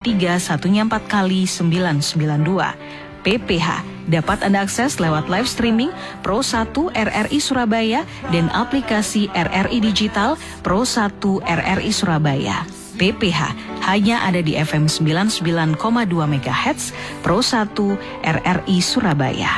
3 satunya 4 kali 992. PPH dapat Anda akses lewat live streaming Pro 1 RRI Surabaya dan aplikasi RRI Digital Pro 1 RRI Surabaya. PPH hanya ada di FM 99,2 MHz Pro 1 RRI Surabaya.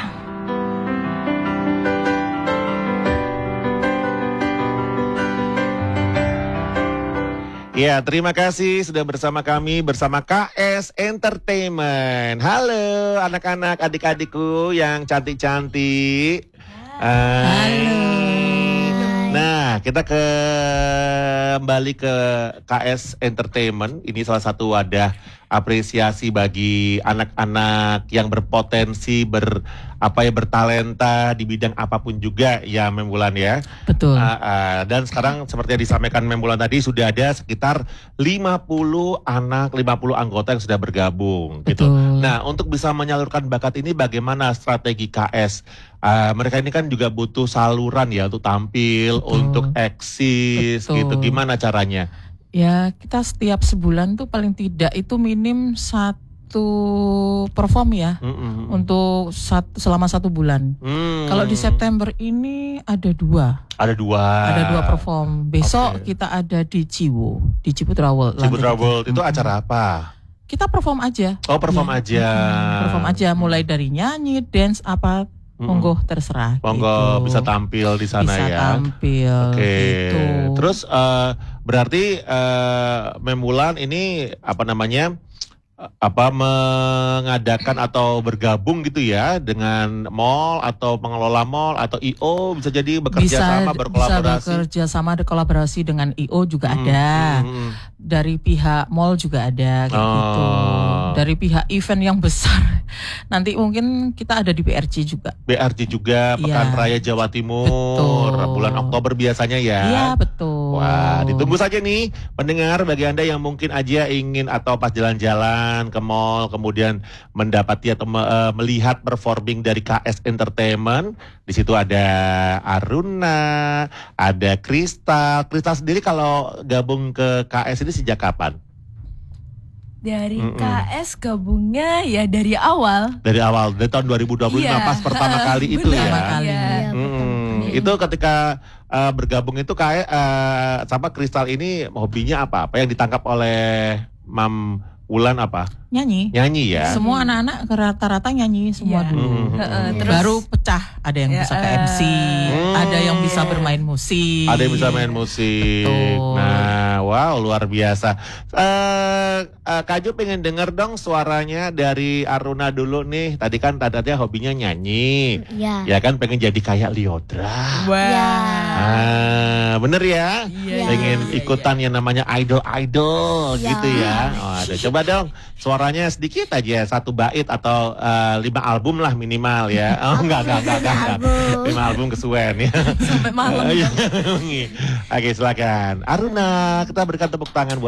Ya, terima kasih sudah bersama kami, bersama KS Entertainment. Halo anak-anak, adik-adikku yang cantik-cantik. Halo. Nah, kita kembali ke KS Entertainment. Ini salah satu wadah apresiasi bagi anak-anak yang berpotensi, bertalenta di bidang apapun juga ya Membulan ya. Betul. Dan sekarang seperti yang disampaikan Membulan tadi sudah ada sekitar 50 anggota yang sudah bergabung. Betul. Gitu. Nah, untuk bisa menyalurkan bakat ini bagaimana strategi KS? Mereka ini kan juga butuh saluran ya untuk tampil, Betul. untuk eksis. Betul. Gitu. Gimana caranya? Ya, kita setiap sebulan tuh paling tidak itu minim satu perform ya, untuk selama 1 bulan. Kalau di September ini ada 2. Ada 2 perform. Besok kita ada di Ciputra World. Ciputra World itu acara apa? Kita perform aja. Oh, perform aja. Perform aja, mulai dari nyanyi, dance, apa. Monggo terserah. Monggo gitu. bisa tampil di sana bisa ya. Bisa tampil. Oke. Gitu. Terus berarti Membulan ini mengadakan atau bergabung gitu ya dengan mall atau pengelola mall atau IO, bisa jadi bekerja sama, berkolaborasi. Bisa bekerja sama, kolaborasi dengan IO juga ada. Dari pihak mall juga ada gitu. Dari pihak event yang besar nanti mungkin kita ada di BRJ juga. BRJ juga, Pekan Raya Jawa Timur. Betul. Bulan Oktober biasanya ya. Iya, betul. Wah, ditunggu saja nih pendengar, bagi Anda yang mungkin aja ingin atau pas jalan-jalan ke mall kemudian mendapati atau melihat performing dari KS Entertainment. Di situ ada Aruna, ada Kristal. Kristal sendiri kalau gabung ke KS ini sejak kapan? Dari KS gabungnya ya dari awal. Dari tahun 2025 pas pertama kali itu ya. Itu ketika bergabung itu kayak sama Kristal ini hobinya apa? Apa yang ditangkap oleh Mam Wulan apa? Nyanyi ya. Semua anak-anak rata-rata nyanyi semua dulu. Terus baru pecah, ada yang bisa ke MC, ada yang bisa bermain musik. Ada yang bisa main musik. Betul. Nah, wow, luar biasa. Kak Jo pengen denger dong suaranya dari Aruna dulu nih. Tadi kan tadinya hobinya nyanyi. Iya. Ya kan pengen jadi kayak Lyodra. Wow. Bener ya? Pengen ikutan yang namanya idol gitu ya. Ada coba dong suaranya sedikit aja, 1 bait atau 5 album lah minimal ya. Oh enggak. 5 album kesuwen ya. Sampai malam. Oke, silakan Aruna, kita berikan tepuk tangan buat